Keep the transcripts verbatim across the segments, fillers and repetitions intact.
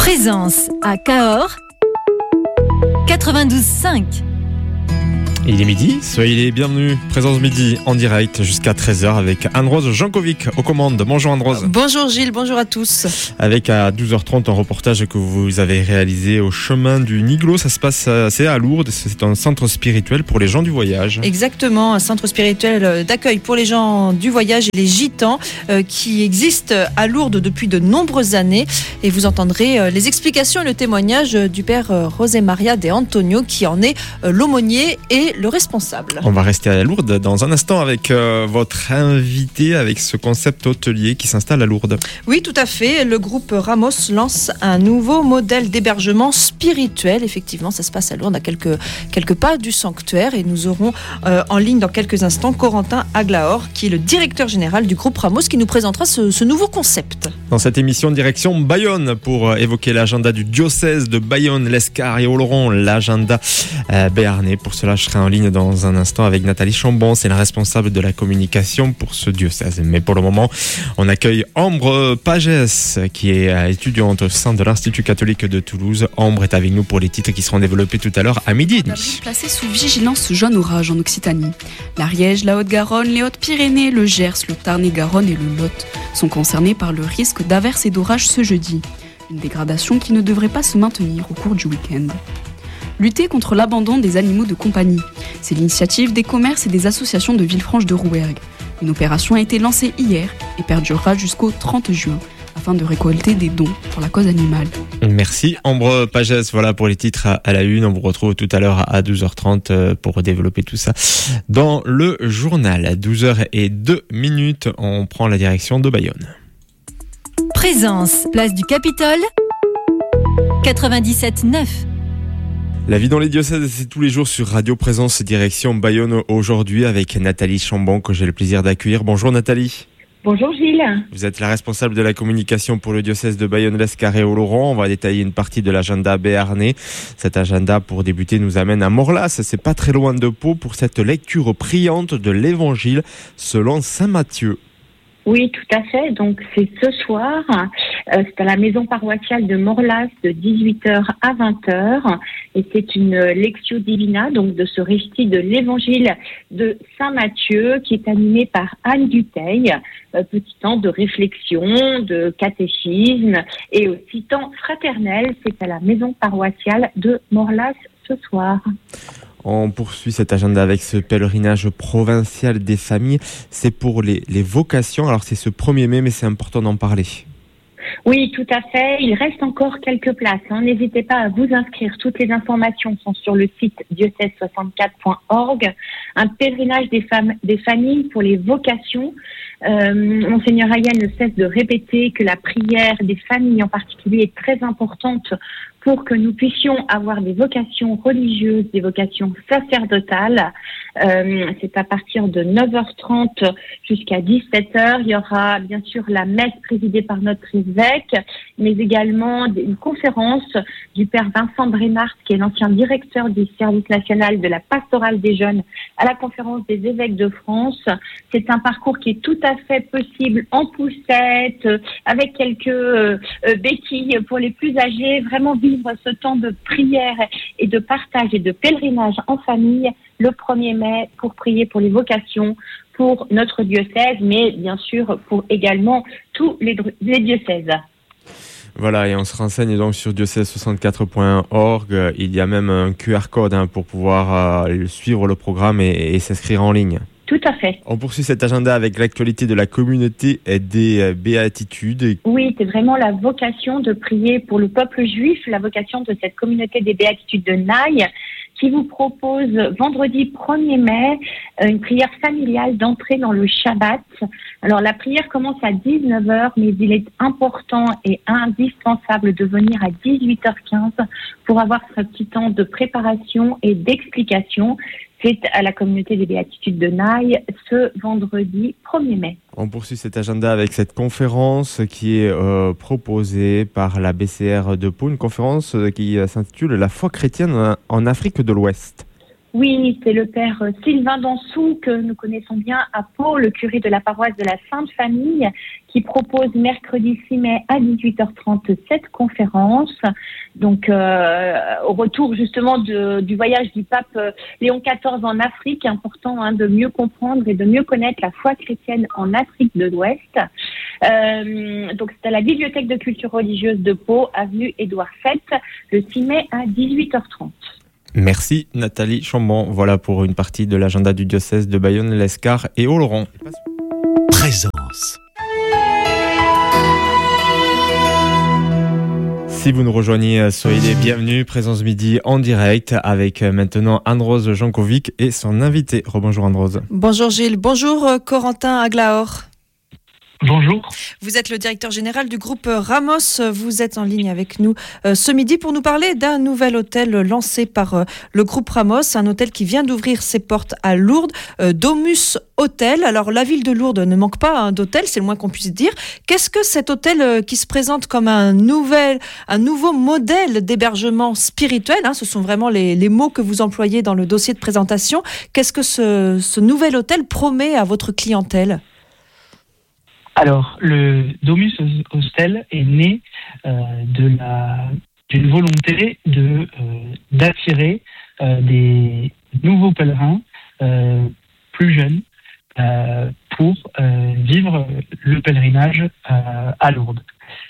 Présence à Cahors, quatre-vingt-douze cinq. Il est midi, soyez les bienvenus. Présence midi en direct jusqu'à treize heures avec Anne-Rose Jankovic aux commandes. Bonjour Anne-Rose. Bonjour Gilles, bonjour à tous. Avec à douze heures trente un reportage que vous avez réalisé au chemin du Niglo. Ça se passe c'est à Lourdes, c'est un centre spirituel pour les gens du voyage. Exactement, un centre spirituel d'accueil pour les gens du voyage et les gitans euh, qui existe à Lourdes depuis de nombreuses années. Et vous entendrez euh, les explications et le témoignage du père euh, José Maria de Antonio qui en est euh, l'aumônier et le responsable. On va rester à Lourdes dans un instant avec euh, votre invité, avec ce concept hôtelier qui s'installe à Lourdes. Oui, tout à fait. Le groupe Ramos lance un nouveau modèle d'hébergement spirituel. Effectivement, ça se passe à Lourdes, à quelques, quelques pas du sanctuaire. Et nous aurons euh, en ligne dans quelques instants Corentin Aglaor, qui est le directeur général du groupe Ramos, qui nous présentera ce, ce nouveau concept. Dans cette émission, direction Bayonne pour évoquer l'agenda du diocèse de Bayonne, l'Escar et Oloron, l'agenda euh, béarnais. Pour cela, je serai en ligne dans un instant avec Nathalie Chambon, c'est la responsable de la communication pour ce diocèse. Mais pour le moment, on accueille Ambre Pagès, qui est étudiante au sein de l'Institut catholique de Toulouse. Ambre est avec nous pour les titres qui seront développés tout à l'heure à midi et demi. Placé sous vigilance jaune orage en Occitanie. L'Ariège, la Haute-Garonne, les Hautes-Pyrénées, le Gers, le Tarn-et-Garonne et le Lot sont concernés par le risque d'averses et d'orages ce jeudi. Une dégradation qui ne devrait pas se maintenir au cours du week-end. Lutter contre l'abandon des animaux de compagnie. C'est l'initiative des commerces et des associations de Villefranche-de-Rouergue. Une opération a été lancée hier et perdurera jusqu'au trente juin afin de récolter des dons pour la cause animale. Merci Ambre Pagès, voilà pour les titres à la une. On vous retrouve tout à l'heure à douze heures trente pour développer tout ça dans le journal. À douze heures deux minutes, on prend la direction de Bayonne. Présence, place du Capitole, quatre-vingt-dix-sept neuf. La vie dans les diocèses, c'est tous les jours sur Radio Présence, direction Bayonne aujourd'hui avec Nathalie Chambon que j'ai le plaisir d'accueillir. Bonjour Nathalie. Bonjour Gilles. Vous êtes la responsable de la communication pour le diocèse de Bayonne, l'Escar et Oloron. On va détailler une partie de l'agenda béarnais. Cet agenda, pour débuter, nous amène à Morlas. C'est pas très loin de Pau pour cette lecture priante de l'Évangile selon saint Matthieu. Oui, tout à fait. Donc, c'est ce soir. Euh, c'est à la maison paroissiale de Morlas de dix-huit heures à vingt heures. Et c'est une Lectio Divina, donc de ce récit de l'Évangile de saint Matthieu, qui est animé par Anne Dutheil. Euh, petit temps de réflexion, de catéchisme et aussi temps fraternel. C'est à la maison paroissiale de Morlas ce soir. On poursuit cet agenda avec ce pèlerinage provincial des familles. C'est pour les, les vocations. Alors c'est ce premier mai, mais c'est important d'en parler. Oui, tout à fait. Il reste encore quelques places. Hein. N'hésitez pas à vous inscrire. Toutes les informations sont sur le site diocèse soixante-quatre point org. Un pèlerinage des, femmes, des familles pour les vocations. Euh, Monseigneur Ayen ne cesse de répéter que la prière des familles en particulier est très importante pour que nous puissions avoir des vocations religieuses, des vocations sacerdotales. Euh, c'est à partir de neuf heures trente jusqu'à dix-sept heures. Il y aura bien sûr la messe présidée par notre évêque, mais également une conférence du père Vincent Brénard, qui est l'ancien directeur du service national de la pastorale des jeunes à la conférence des évêques de France. C'est un parcours qui est tout à fait possible en poussette, avec quelques euh, béquilles pour les plus âgés, vraiment vivre ce temps de prière et de partage et de pèlerinage en famille le premier mai pour prier pour les vocations, pour notre diocèse, mais bien sûr pour également tous les, les diocèses. Voilà, et on se renseigne donc sur diocèse soixante-quatre point org. Il y a même un Q R code hein, pour pouvoir euh, suivre le programme et, et s'inscrire en ligne. Tout à fait. On poursuit cet agenda avec l'actualité de la communauté des béatitudes. Oui, c'est vraiment la vocation de prier pour le peuple juif, la vocation de cette communauté des béatitudes de Naï, qui vous propose vendredi premier mai une prière familiale d'entrée dans le Shabbat. Alors la prière commence à dix-neuf heures, mais il est important et indispensable de venir à dix-huit heures quinze pour avoir ce petit temps de préparation et d'explication. C'est à la communauté des béatitudes de Naï ce vendredi premier mai. On poursuit cet agenda avec cette conférence qui est euh, proposée par la B C R de Pau, une conférence qui s'intitule « La foi chrétienne en Afrique de l'Ouest ». Oui, c'est le père Sylvain Dansou, que nous connaissons bien à Pau, le curé de la paroisse de la Sainte Famille, qui propose mercredi six mai à dix-huit heures trente cette conférence. Donc, euh, au retour justement de, du voyage du pape Léon quatorze en Afrique, important hein, de mieux comprendre et de mieux connaître la foi chrétienne en Afrique de l'Ouest. Euh, donc, c'est à la Bibliothèque de culture religieuse de Pau, avenue Édouard sept, le six mai à dix-huit heures trente. Merci Nathalie Chambon. Voilà pour une partie de l'agenda du diocèse de Bayonne, l'Escar et Oloron. Présence. Si vous nous rejoignez, soyez les bienvenus. Présence midi en direct avec maintenant Anne-Rose Jankovic et son invité. Rebonjour Anne-Rose. Bonjour Gilles. Bonjour Corentin Aglaor. Bonjour. Vous êtes le directeur général du groupe Ramos. Vous êtes en ligne avec nous euh, ce midi pour nous parler d'un nouvel hôtel lancé par euh, le groupe Ramos, un hôtel qui vient d'ouvrir ses portes à Lourdes, euh, Domus Hôtel. Alors la ville de Lourdes ne manque pas hein, d'hôtel, c'est le moins qu'on puisse dire. Qu'est-ce que cet hôtel euh, qui se présente comme un nouvel, un nouveau modèle d'hébergement spirituel, hein, ce sont vraiment les, les mots que vous employez dans le dossier de présentation. Qu'est-ce que ce, ce nouvel hôtel promet à votre clientèle ? Alors, le Domus Hostel est né euh, de la, d'une volonté de, euh, d'attirer euh, des nouveaux pèlerins euh, plus jeunes euh, pour euh, vivre le pèlerinage euh, à Lourdes.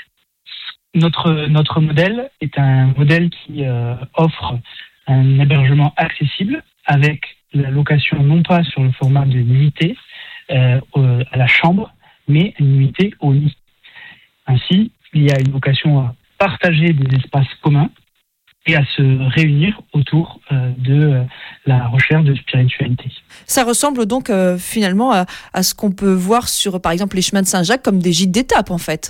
Notre, notre modèle est un modèle qui euh, offre un hébergement accessible avec la location non pas sur le format de nuitée euh, à la chambre, mais une nuitée au lit. Ainsi, il y a une vocation à partager des espaces communs et à se réunir autour euh, de euh, la recherche de spiritualité. Ça ressemble donc euh, finalement à, à ce qu'on peut voir sur, par exemple, les chemins de Saint-Jacques comme des gîtes d'étape, en fait.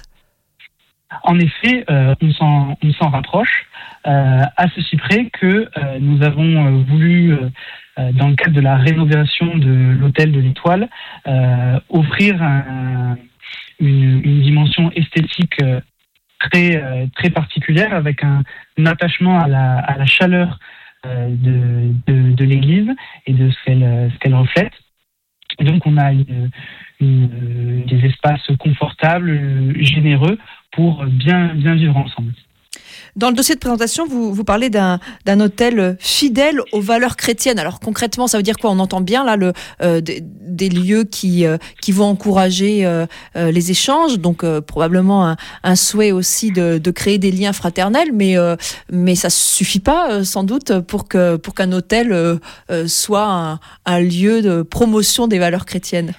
En effet, euh, on, s'en, on s'en rapproche, euh, à ceci près que euh, nous avons euh, voulu... Euh, dans le cadre de la rénovation de l'hôtel de l'Étoile, euh, offrir un, une, une dimension esthétique euh, très, euh, très particulière avec un, un attachement à la, à la chaleur euh, de, de, de l'église et de ce qu'elle, ce qu'elle reflète. Et donc on a une, une, des espaces confortables, généreux pour bien, bien vivre ensemble. Dans le dossier de présentation, vous, vous parlez d'un, d'un hôtel fidèle aux valeurs chrétiennes. Alors concrètement, ça veut dire quoi ? On entend bien là le, euh, des, des lieux qui, euh, qui vont encourager euh, euh, les échanges, donc euh, probablement un, un souhait aussi de, de créer des liens fraternels, mais, euh, mais ça ne suffit pas euh, sans doute pour, que, pour qu'un hôtel euh, euh, soit un, un lieu de promotion des valeurs chrétiennes.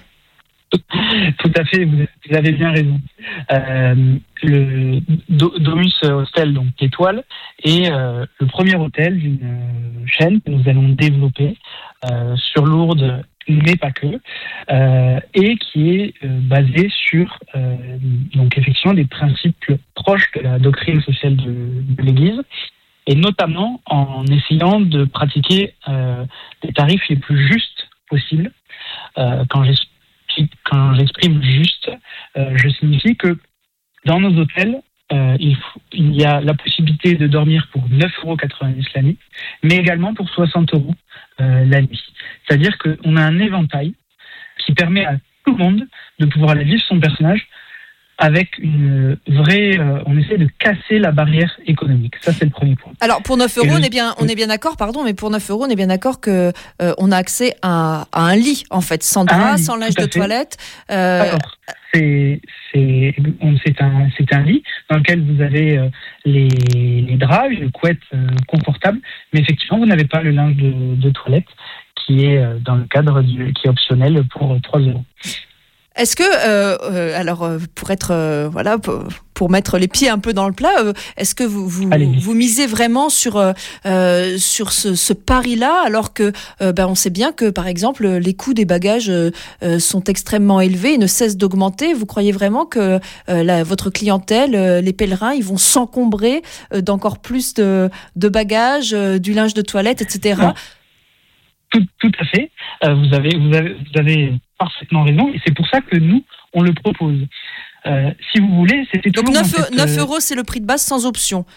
Tout à fait, vous avez bien raison. Euh, le Domus Hostel, donc l'Étoile, est euh, le premier hôtel d'une euh, chaîne que nous allons développer euh, sur Lourdes, mais pas que, euh, et qui est euh, basé sur euh, donc effectivement des principes proches de la doctrine sociale de, de l'Église, et notamment en essayant de pratiquer euh, des tarifs les plus justes possibles. Euh, quand j'ai Quand j'exprime juste, euh, je signifie que dans nos hôtels, euh, il, faut, il y a la possibilité de dormir pour neuf euros quatre-vingt-dix la nuit, mais également pour soixante euros euh, la nuit. C'est-à-dire qu'on a un éventail qui permet à tout le monde de pouvoir aller vivre son personnage avec une vraie... Euh, on essaie de casser la barrière économique. Ça, c'est le premier point. Alors, pour neuf euros, on est bien, on est bien d'accord, pardon, mais pour neuf euros, on est bien d'accord que euh, on a accès à, à un lit, en fait, sans drap, lit, sans linge de fait. toilette. Euh... D'accord. C'est, c'est, on, c'est, un, c'est un lit dans lequel vous avez euh, les, les draps, une couette euh, confortable, mais effectivement, vous n'avez pas le linge de, de toilette qui est euh, dans le cadre du, qui est optionnel pour euh, trois euros. Est-ce que, euh, euh, alors, pour être, euh, voilà, pour, pour mettre les pieds un peu dans le plat, euh, est-ce que vous, vous, vous misez vraiment sur, euh, sur ce, ce pari-là, alors que, euh, ben, on sait bien que, par exemple, les coûts des bagages euh, sont extrêmement élevés et ne cessent d'augmenter. Vous croyez vraiment que euh, la, votre clientèle, euh, les pèlerins, ils vont s'encombrer euh, d'encore plus de, de bagages, euh, du linge de toilette, et cetera. Tout, tout à fait. Euh, vous avez, vous avez, vous avez parfaitement raison, et c'est pour ça que nous, on le propose. Euh, si vous voulez, c'était donc toujours... neuf, cette, neuf euros, c'est le prix de base sans option.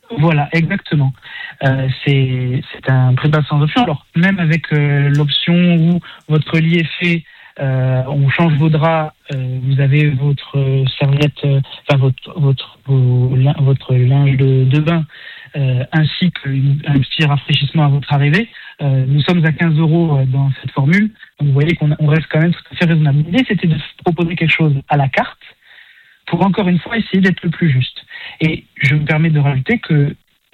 Voilà, exactement. Euh, c'est, c'est un prépa sans option. Alors, même avec euh, l'option où votre lit est fait, euh, on change vos draps, euh, vous avez votre serviette, euh, enfin votre votre vos, votre linge de, de bain, euh, ainsi qu'un petit rafraîchissement à votre arrivée. Euh, nous sommes à quinze euros dans cette formule. Donc, vous voyez qu'on on reste quand même tout à fait raisonnable. L'idée, c'était de proposer quelque chose à la carte, pour encore une fois essayer d'être le plus juste. Et je me permets de rajouter que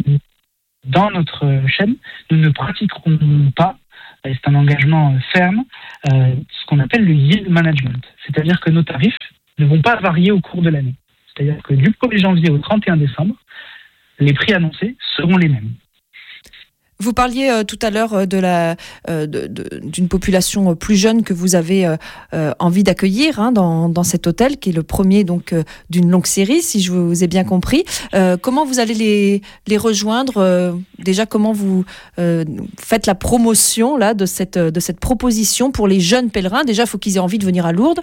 dans notre chaîne, nous ne pratiquerons pas, et c'est un engagement ferme, euh, ce qu'on appelle le yield management. C'est-à-dire que nos tarifs ne vont pas varier au cours de l'année. C'est-à-dire que du premier janvier au trente et un décembre, les prix annoncés seront les mêmes. Vous parliez euh, tout à l'heure euh, de la, euh, de, de, d'une population plus jeune que vous avez euh, euh, envie d'accueillir hein, dans, dans cet hôtel, qui est le premier donc euh, d'une longue série, si je vous ai bien compris. Euh, comment vous allez les, les rejoindre euh, Déjà, comment vous euh, faites la promotion là, de, cette, de cette proposition pour les jeunes pèlerins? Déjà, il faut qu'ils aient envie de venir à Lourdes.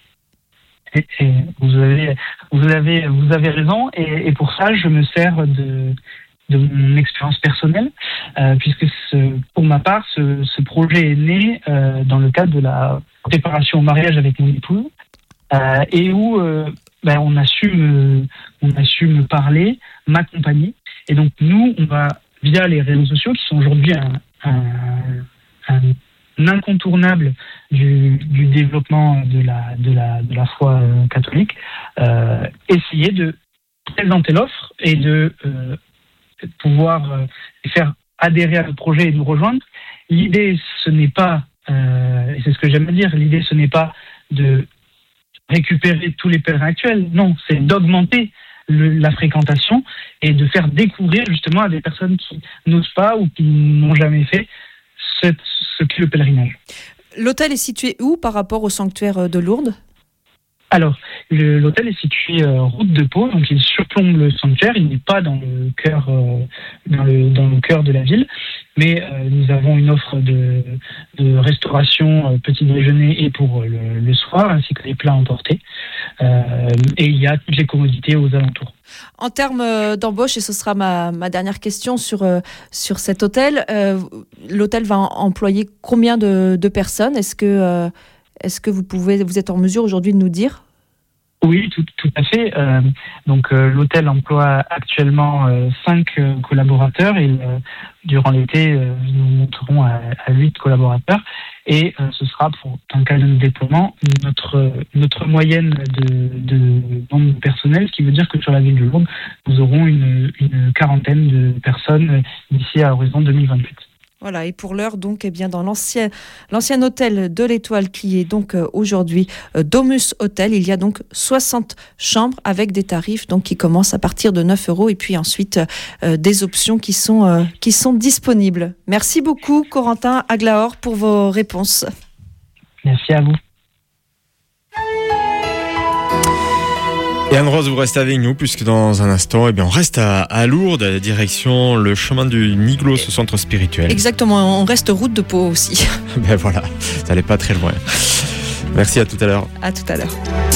Et, et vous, avez, vous, avez, vous avez raison, et, et pour ça, je me sers de... de mon expérience personnelle, euh, puisque ce, pour ma part, ce, ce projet est né euh, dans le cadre de la préparation au mariage avec mon épouse, euh, et où euh, ben, on a su me, on a su me parler, m'accompagner, et donc nous, on va via les réseaux sociaux qui sont aujourd'hui un, un, un incontournable du, du développement de la, de la, de la foi euh, catholique, euh, essayer de présenter l'offre et de euh, pouvoir euh, faire adhérer à notre projet et nous rejoindre. L'idée, ce n'est pas, euh, et c'est ce que j'aime dire, l'idée, ce n'est pas de récupérer tous les pèlerins actuels, non, c'est d'augmenter le, la fréquentation et de faire découvrir justement à des personnes qui n'osent pas ou qui n'ont jamais fait ce, ce qu'est le pèlerinage. L'hôtel est situé où par rapport au sanctuaire de Lourdes ? Alors, le, l'hôtel est situé euh, route de Pau, donc il surplombe le sanctuaire. Il n'est pas dans le cœur, euh, dans le dans le cœur de la ville, mais euh, nous avons une offre de, de restauration euh, petit déjeuner et pour euh, le, le soir, ainsi que les plats emportés. Euh, et il y a toutes les commodités aux alentours. En termes d'embauche, et ce sera ma, ma dernière question sur, euh, sur cet hôtel, euh, l'hôtel va employer combien de, de personnes ? Est-ce que euh, Est-ce que vous pouvez, vous êtes en mesure aujourd'hui de nous dire ? Oui, tout, tout à fait. Euh, donc euh, l'hôtel emploie actuellement euh, cinq euh, collaborateurs et euh, durant l'été, euh, nous monterons à, à huit collaborateurs. Et euh, ce sera pour un cas de déploiement notre notre moyenne de, de nombre de personnel, ce qui veut dire que sur la ville de Lourdes, nous aurons une, une quarantaine de personnes d'ici à horizon deux mille vingt-huit. Voilà, et pour l'heure, donc, eh bien, dans l'ancien, l'ancien hôtel de l'Étoile, qui est donc euh, aujourd'hui euh, Domus Hôtel, il y a donc soixante chambres avec des tarifs donc, qui commencent à partir de neuf euros et puis ensuite euh, des options qui sont, euh, qui sont disponibles. Merci beaucoup, Corentin Aglaor, pour vos réponses. Merci à vous. Et Anne-Rose, vous restez avec nous puisque dans un instant, eh bien, on reste à, à Lourdes, direction le chemin du Niglo, ce centre spirituel. Exactement, on reste route de Pau aussi. Ben voilà, ça n'allait pas très loin. Merci, à tout à l'heure. À tout à l'heure.